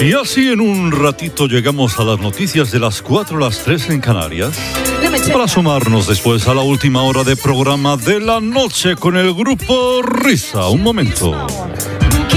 Y así en un ratito llegamos a las noticias de las 4 a las 3 en Canarias, para sumarnos después a la última hora de programa de la noche con el grupo Risa. Un momento.